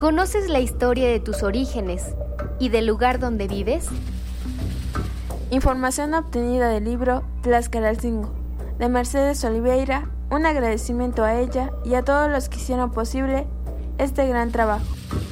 ¿Conoces la historia de tus orígenes y del lugar donde vives? Información obtenida del libro Tlaxcalalcingo, de Mercedes Oliveira. Un agradecimiento a ella y a todos los que hicieron posible este gran trabajo.